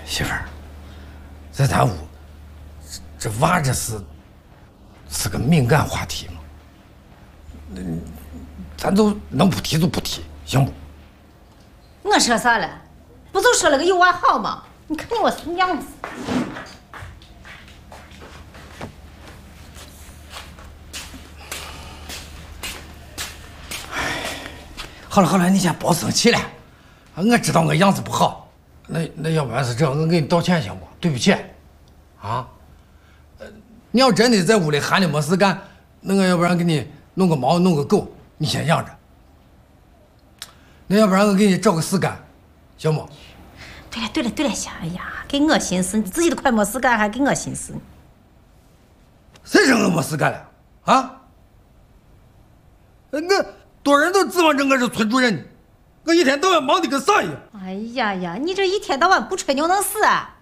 媳妇儿，在咱屋，这娃这是个敏感话题嘛，咱都能不提就不提，行不？ 我说啥了？不就说了个有娃好吗？你看你我什么样子？ 好了好了，你先别生气了，我知道我样子不好，那要不然是这样，我给你道歉行不？对不起，啊，你要真的在屋里闲的没事干，那我要不然给你弄个猫弄个狗，你先养着。那要不然我给你找个事干，行不？ 对了，哎呀，给我心思，你自己都快没事干，还给我心思。 谁说我没事干了？啊？我多人都指望着我是村主任呢，我一天到晚忙的跟啥一样。 哎呀，你这一天到晚不吹牛能死啊？